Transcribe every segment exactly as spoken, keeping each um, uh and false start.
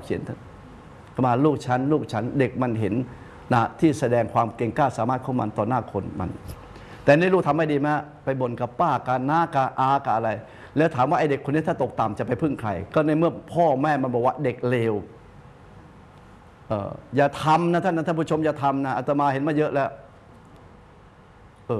ขียนท่านก็มาลูกฉันลูกฉันเด็กมันเห็นนะที่แสดงความเก่งกล้าสามารถของมันต่อหน้าคนมันแต่นี่ลูกทำไม่ดีไหมไปบ่นกับป้ากับน้ากับอากับอะไรแล้วถามว่าไอเด็กคนนี้ถ้าตกต่ำจะไปพึ่งใครก็ในเมื่อพ่อแม่มันบอกว่าเด็กเลวเอออย่าทำนะท่านนะท่านผู้ชมอย่าทำนะอาตมาเห็นมาเยอะแล้วเอ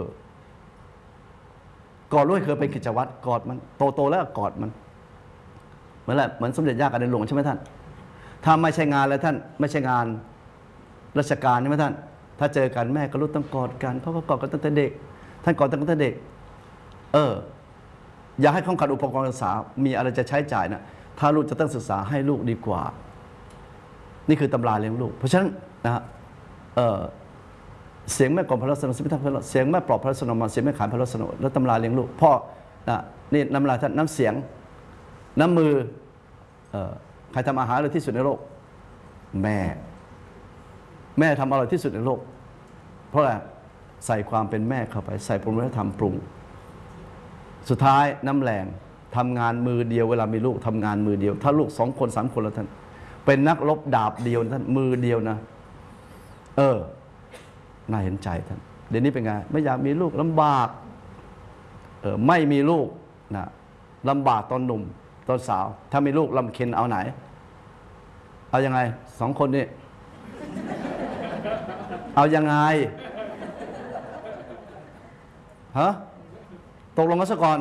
อกอดลูกเคยเป็นกิจวัตรกอดมันโตโตแล้วกอดมันเหมือนแหละเหมือนสมเด็จย่ากับในหลวงใช่ไหมท่านถ้าไม่ใช่งานแล้วท่านไม่ใช่งานราชการใช่ไหมท่านถ้าเจอกันแม่ก็รู้ต้องกอดกันเขาก็กอดกันตั้งแต่เด็กท่านกอดตั้งแต่เด็กเอออย่าให้ข้องขัดอุปกรณ์ศึกษามีอะไรจะใช้จ่ายนะถ้าลูกจะต้องศึกษาให้ลูกดีกว่านี่คือตำราเลี้ยงลูกเพราะฉะนั้นนะฮะเออเสียงแม่กล่อมพระลักษณะเสียงแม่ปลอบพระลักษณะมาเสียงแม่ขานพระลักษณะแล้วตำราเลี้ยงลูกพ่อนะนี่น้ำลายท่านน้ำเสียงน้ำมือเอ่อใครทำอาหารอร่อยที่สุดในโลกแม่แม่ทำอร่อยที่สุดในโลกเพราะอะไรใส่ความเป็นแม่เข้าไปใส่ปรุงและทำปรุงสุดท้ายน้ำแรงทำงานมือเดียวเวลามีลูกทำงานมือเดียวถ้าลูกสองคนสามคนแล้วท่านเป็นนักรบดาบเดียวท่านมือเดียวนะเออน่าเห็นใจท่านเดี๋ยวนี้เป็นไงไม่อยากมีลูกลำบากเออไม่มีลูกนะลำบากตอนหนุ่มตอนสาวถ้ามีลูกลำเค็ญเอาไหนเอายังไงสองคนนี้เอายังไงฮะตกลงกันซะก่อน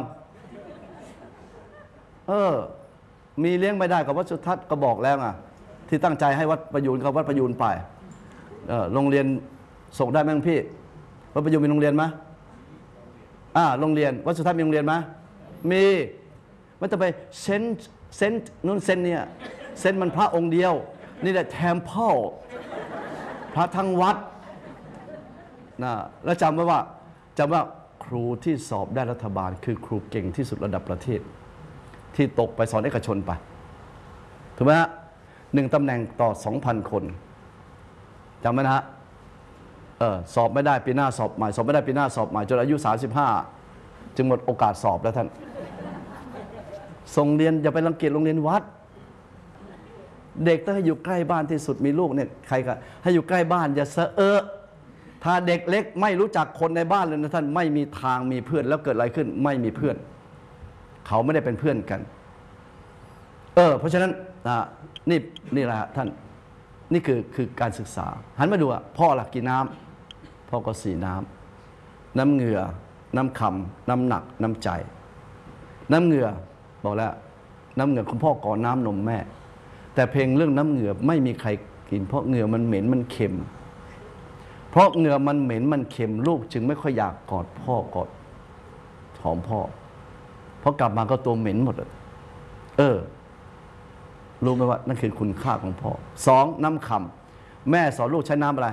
เออมีเลี้ยงไม่ได้กับวัดสุทัศน์ก็บอกแล้วไงที่ตั้งใจให้วัดประยูนกับวัดประยูนไปเออโรงเรียนส่งได้ไหมพี่วัดประยูนมีโรงเรียนไหมอ่าโรงเรียนวัดสุทัศน์มีโรงเรียนไหมมีมันจะไปเซนเซนนู่นเซนเนี่ยเซนมันพระองค์เดียวนี่แหละ temple พระทั้งวัดนะแล้วจำไว้ว่าจำว่าครูที่สอบได้รัฐบาลคือครูเก่งที่สุดระดับประเทศที่ตกไปสอนเอกชนไปถูกไหมฮะหนึ่งตำแหน่งต่อสองพันคนจำไหมนะฮะเออสอบไม่ได้ปีหน้าสอบใหม่สอบไม่ได้ปีหน้าสอบใหม่จนอายุสามสิบห้าจึงหมดโอกาสสอบแล้วท่านส่งเรียนอย่าไปรังเกียจโรงเรียนวัดเด็กต้องให้อยู่ใกล้บ้านที่สุดมีลูกเนี่ยใครก็ให้อยู่ใกล้บ้านอย่าเสอะเอะถ้าเด็กเล็กไม่รู้จักคนในบ้านเลยนะท่านไม่มีทางมีเพื่อนแล้วเกิดอะไรขึ้นไม่มีเพื่อนเขาไม่ได้เป็นเพื่อนกันเออเพราะฉะนั้นนี่นี่แหละท่านนี่คือคือการศึกษาหันมาดูอ่ะพ่อหลักกี่น้ำพ่อก็สี่น้ำน้ำเหงื่อน้ำคำน้ำหนักน้ำใจน้ำเหงื่อบอกแล้วน้ำเหงื่อคุณพ่อก่อนน้ำนมแม่แต่เพลงเรื่องน้ำเหงื่อไม่มีใครกินเพราะเหงื่อมันเหม็นมันเค็มเพราะเหงื่อมันเหม็นมันเค็มลูกจึงไม่ค่อยอยากกอดพ่อกอดหอมพ่อเพราะกลับมาก็ตัวเหม็นหมดเลยเออรู้ไหมว่านั่นคือคุณค่าของพ่อสองน้ำคำแม่สอนลูกใช้น้ำอะไร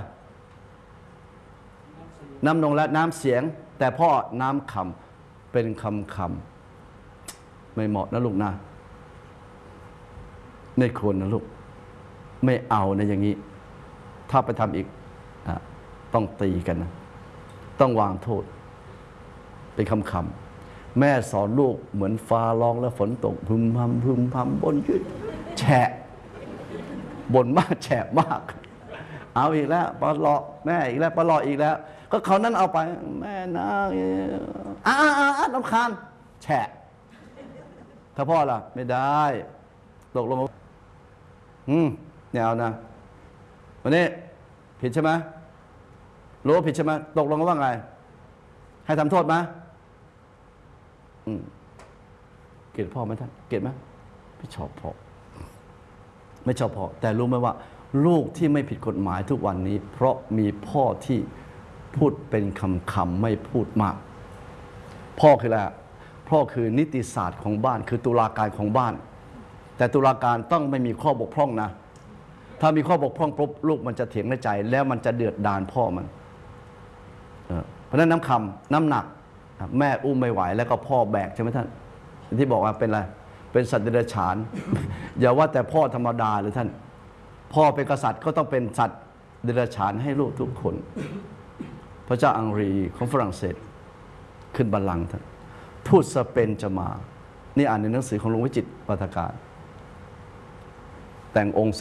น้ำนงและน้ำเสียงแต่พ่อน้ำคำเป็นคำคำไม่เหมาะนะลูกนะไม่ควรนะลูกไม่เอานะอย่างนี้ถ้าไปทำอีกต้องตีกันนะต้องวางโทษเป็นคำคำแม่สอนลูกเหมือนฟ้าร้องแล้วฝนตกพึมพำพึมพำบนยืดแฉะบ่นมากแฉะมากเอาอีกแล้วปลอแม่อีกแล้วปลออีกแล้วก็เขานั้นเอาไปแม่นะอ้าอ้าอ้าน้ำคานแฉะถ้าพ่อล่ะไม่ได้ตกลงอืมเนี่ยเอานะวันนี้ผิดใช่ไหมรู้ผิดใช่ไหมตกลงกันว่าไงให้ทำโทษไหมอืมเกลียดพ่อไหมท่านเกลียดไหมไม่ชอบพ่อไม่ชอบพ่อแต่รู้ไหมว่าลูกที่ไม่ผิดกฎหมายทุกวันนี้เพราะมีพ่อที่พูดเป็นคำคำไม่พูดมากพ่อคืออะไรพ่อคือนิติศาสตร์ของบ้านคือตุลาการของบ้านแต่ตุลาการต้องไม่มีข้อบกพร่องนะถ้ามีข้อบกพร่องปุ๊บลูกมันจะเถียงในใจแล้วมันจะเดือดดาลพ่อมันเพราะฉะนั้นน้ำคำน้ำหนักแม่อุ้มไม่ไหวแล้วก็พ่อแบกใช่ไหมท่านที่บอกว่าเป็นอะไรเป็นสัตว์เดรัจฉาน อย่าว่าแต่พ่อธรรมดาเลยท่านพ่อเป็นกษัตริย์ก็ต้องเป็นสัตว์เดรัจฉานให้ลูกทุกคนพระเจ้าอังรีของฝรั่งเศสขึ้นบัลลังก์ท่านทูตสเปนจะมานี่อ่านในหนังสือของหลวงวิจิตรปาฐการแต่งองค์